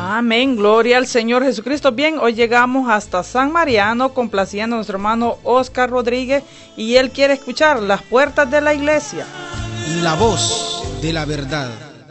Amén, gloria al Señor Jesucristo. Bien, hoy llegamos hasta San Mariano complaciendo a nuestro hermano Oscar Rodríguez y él quiere escuchar Las Puertas de la Iglesia. La voz de la verdad.